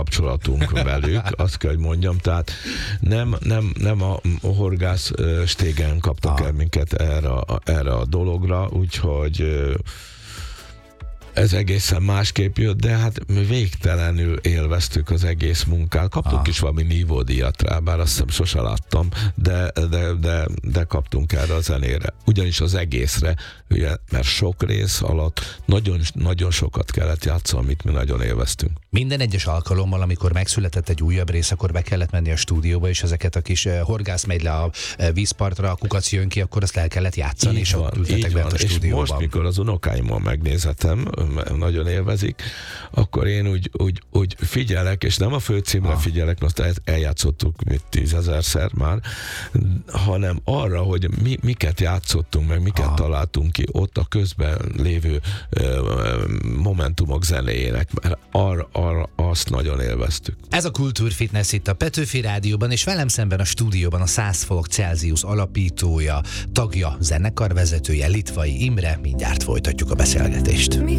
kapcsolatunk velük, azt kell, hogy mondjam, tehát nem a horgász stégen kaptak el minket erre a dologra, úgyhogy ez egészen másképp jött, de hát végtelenül élveztük az egész munkát. Kaptunk is valami nívódíjat rá, bár azt hiszem sose láttam, de kaptunk erre a zenére. Ugyanis az egészre, ugye, mert sok rész alatt nagyon sokat kellett játszani, amit mi nagyon élveztünk. Minden egyes alkalommal, amikor megszületett egy újabb rész, akkor be kellett menni a stúdióba, és ezeket a kis horgász megy le a vízpartra, a kukac jön ki, akkor azt el kellett játszani, így és van, ott ültetek bent a stúdióban. És most, mikor az unokáimmal megnézhetem, nagyon élvezik, akkor én úgy figyelek, és nem a főcímre figyelek, azt eljátszottuk 10 000-szer már, hanem arra, hogy miket játszottunk, meg miket találtunk ki ott a közben lévő momentumok zenéjének, mert arra azt nagyon élveztük. Ez a Kultúrfitness itt a Petőfi Rádióban, és velem szemben a stúdióban a 100 fok Celsius alapítója, tagja, zenekarvezetője, Litvai Imre. Mindjárt folytatjuk a beszélgetést.